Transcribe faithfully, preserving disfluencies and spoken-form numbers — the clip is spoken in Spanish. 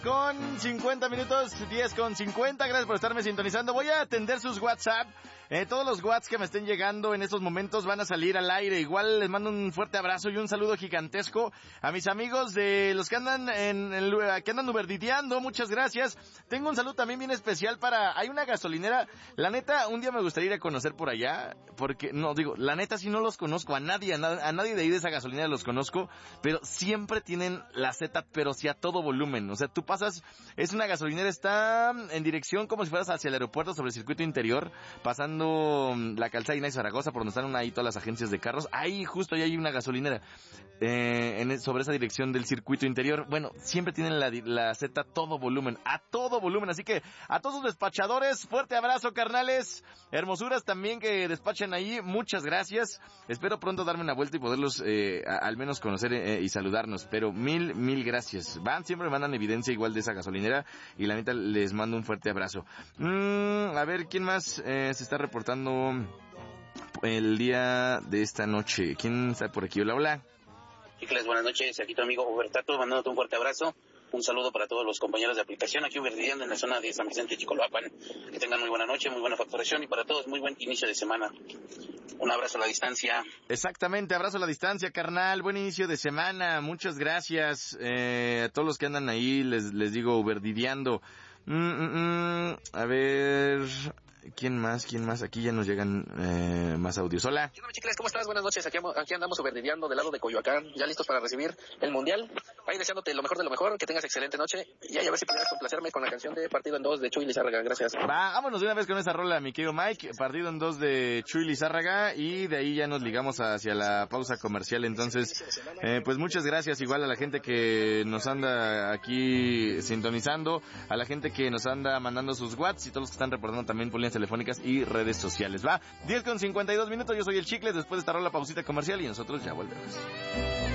Con cincuenta minutos, diez con cincuenta, gracias por estarme sintonizando. Voy a atender sus WhatsApp. Eh, todos los WhatsApp que me estén llegando en estos momentos van a salir al aire. Igual les mando un fuerte abrazo y un saludo gigantesco a mis amigos de los que andan en, en que andan uberdideando. Muchas gracias. Tengo un saludo también bien especial para, hay una gasolinera. La neta, un día me gustaría ir a conocer por allá, porque, no, digo, la neta sí no los conozco, a nadie, a, na, a nadie de ahí de esa gasolinera los conozco, pero siempre tienen la Z, pero sí a todo volumen. O sea, tú pasas, es una gasolinera, está en dirección como si fueras hacia el aeropuerto sobre el circuito interior, pasando la calzada Inés Zaragoza, por donde están ahí todas las agencias de carros. Ahí justo ahí hay una gasolinera eh, en, sobre esa dirección del circuito interior. Bueno, siempre tienen la, la Z a todo volumen, a todo volumen. Así que a todos los despachadores, fuerte abrazo, carnales, hermosuras también que despachan ahí, muchas gracias. Espero pronto darme una vuelta y poderlos eh, a, al menos conocer eh, y saludarnos, pero mil, mil gracias. Van, siempre me mandan evidencia igual de esa gasolinera y la neta les mando un fuerte abrazo. Mm, a ver, ¿quién más eh, se está reportando el día de esta noche? ¿Quién está por aquí? Hola, hola. Chicles, buenas noches, aquí tu amigo Hubertato, mandándote un fuerte abrazo. Un saludo para todos los compañeros de aplicación aquí uberdideando en la zona de San Vicente y Chicoloapan. Que tengan muy buena noche, muy buena facturación y para todos muy buen inicio de semana. Un abrazo a la distancia. Exactamente, abrazo a la distancia, carnal. Buen inicio de semana, muchas gracias. Eh, a todos los que andan ahí les, les digo uberdideando. Mm, mm, mm, a ver... ¿Quién más? ¿Quién más? Aquí ya nos llegan eh, más audios. Hola. ¿Qué onda, chicles? ¿Cómo estás? Buenas noches. Aquí, aquí andamos uberdideando del lado de Coyoacán, ya listos para recibir el Mundial. Ahí deseándote lo mejor de lo mejor, que tengas excelente noche. Y ahí a ver si pudieras complacerme con la canción de Partido en Dos de Chuy Lizárraga. Gracias. Va, vámonos de una vez con esa rola, mi querido Mike. Partido en Dos de Chuy Lizárraga. Y de ahí ya nos ligamos hacia la pausa comercial. Entonces, eh, pues muchas gracias igual a la gente que nos anda aquí sintonizando, a la gente que nos anda mandando sus WhatsApp y todos los que están reportando también por líneas telefónicas y redes sociales. Va, diez con cincuenta y dos minutos, yo soy el Chicles, después de esta rola pausita comercial y nosotros ya volvemos.